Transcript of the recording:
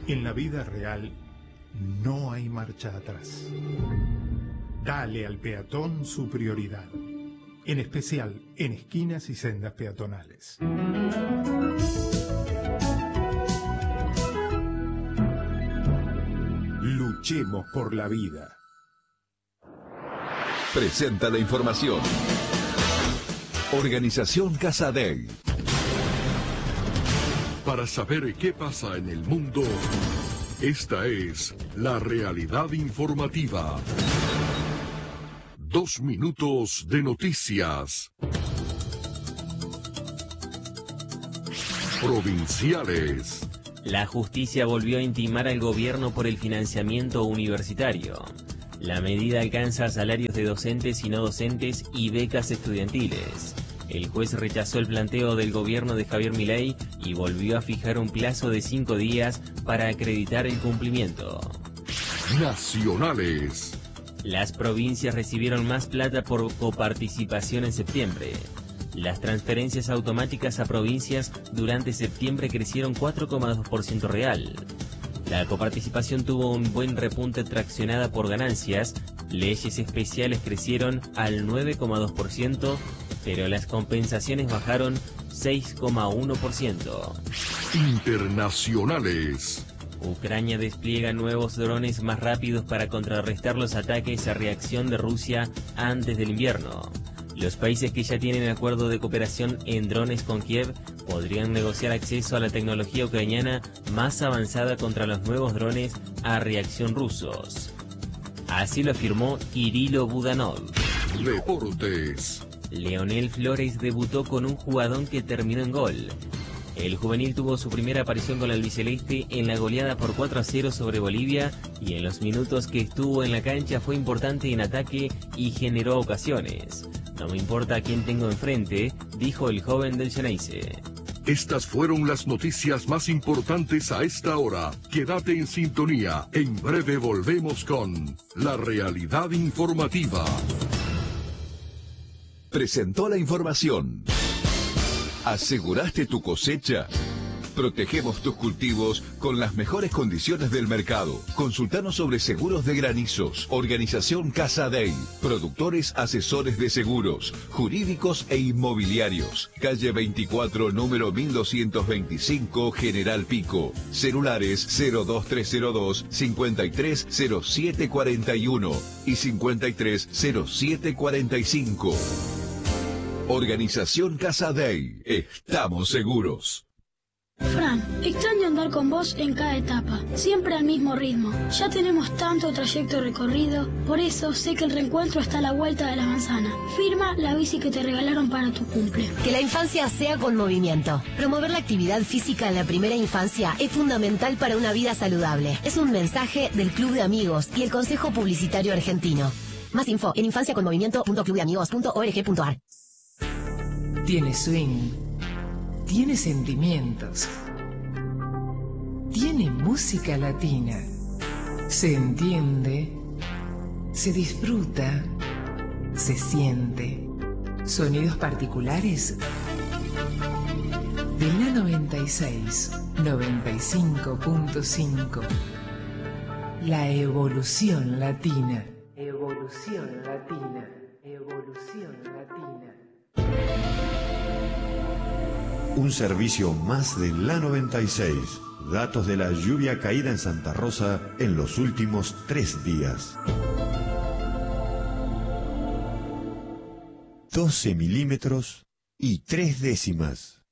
En la vida real no hay marcha atrás. Dale al peatón su prioridad, en especial en esquinas y sendas peatonales. Luchemos por la vida. Presenta la información. Organización Casa Dei. Para saber qué pasa en el mundo, esta es la realidad informativa. 2 minutos de noticias. Provinciales. La justicia volvió a intimar al gobierno por el financiamiento universitario. La medida alcanza salarios de docentes y no docentes y becas estudiantiles. El juez rechazó el planteo del gobierno de Javier Milei y volvió a fijar un plazo de 5 días para acreditar el cumplimiento. Nacionales. Las provincias recibieron más plata por coparticipación en septiembre. Las transferencias automáticas a provincias durante septiembre crecieron 4,2% real. La coparticipación tuvo un buen repunte traccionada por ganancias. Leyes especiales crecieron al 9,2%, pero las compensaciones bajaron 6,1%. Internacionales. Ucrania despliega nuevos drones más rápidos para contrarrestar los ataques a reacción de Rusia antes del invierno. Los países que ya tienen acuerdo de cooperación en drones con Kiev podrían negociar acceso a la tecnología ucraniana más avanzada contra los nuevos drones a reacción rusos. Así lo afirmó Kirilo Budanov. Deportes. Leonel Flores debutó con un jugadón que terminó en gol. El juvenil tuvo su primera aparición con el albiceleste en la goleada por 4-0 sobre Bolivia y en los minutos que estuvo en la cancha fue importante en ataque y generó ocasiones. No me importa a quién tengo enfrente, dijo el joven del Xeneize. Estas fueron las noticias más importantes a esta hora. Quédate en sintonía. En breve volvemos con la realidad informativa. Presentó la información. ¿Aseguraste tu cosecha? Protegemos tus cultivos con las mejores condiciones del mercado. Consultanos sobre seguros de granizos. Organización Casa Dei. Productores asesores de seguros, jurídicos e inmobiliarios. Calle 24, número 1225, General Pico. Celulares 02302 530741 y 530745. Organización Casa Dei. Estamos seguros. Fran, extraño andar con vos en cada etapa, siempre al mismo ritmo. Ya tenemos tanto trayecto recorrido, por eso sé que el reencuentro está a la vuelta de la manzana. Firma la bici que te regalaron para tu cumple. Que la infancia sea con movimiento. Promover la actividad física en la primera infancia es fundamental para una vida saludable. Es un mensaje del Club de Amigos y el Consejo Publicitario Argentino. Más info en infanciaconmovimiento.clubdeamigos.org.ar. Tiene swing, tiene sentimientos, tiene música latina, se entiende, se disfruta, se siente. Sonidos particulares de la 96, 95.5. La evolución latina. Evolución latina. Evolución latina. Un servicio más de la 96. Datos de la lluvia caída en Santa Rosa en los últimos 3 días. 12 milímetros y 3 décimas.